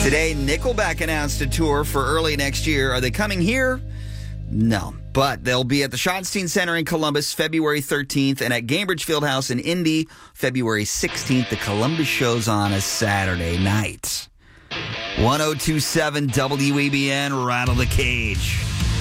Today, Nickelback announced a tour for early next year. Are they coming here? No, but they'll be at the Schottenstein Center in Columbus February 13th and at Gainbridge Fieldhouse in Indy February 16th. The Columbus show's on a Saturday night. 1027 WEBN, Rattle the Cage.